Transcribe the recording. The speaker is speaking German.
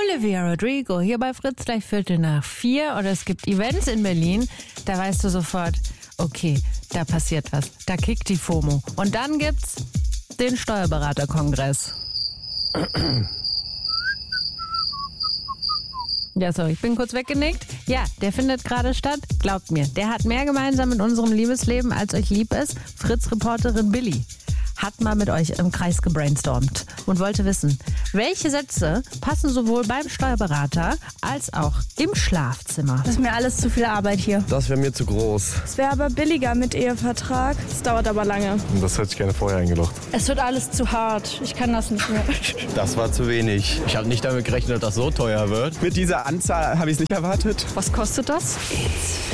Olivia Rodrigo hier bei Fritz gleich 3:45 und es gibt Events in Berlin. Da weißt du sofort, okay, da passiert was. Da kickt die FOMO. Und dann gibt's den Steuerberaterkongress. Ja, sorry, ich bin kurz weggenickt. Ja, der findet gerade statt. Glaubt mir, der hat mehr gemeinsam mit unserem Liebesleben, als euch lieb ist. Fritz-Reporterin Billy hat mal mit euch im Kreis gebrainstormt und wollte wissen, welche Sätze passen sowohl beim Steuerberater als auch im Schlafzimmer. Das ist mir alles zu viel Arbeit hier. Das wäre mir zu groß. Es wäre aber billiger mit Ehevertrag. Es dauert aber lange. Das hätte ich gerne vorher eingeloggt. Es wird alles zu hart. Ich kann das nicht mehr. Das war zu wenig. Ich habe nicht damit gerechnet, dass das so teuer wird. Mit dieser Anzahl habe ich es nicht erwartet. Was kostet das?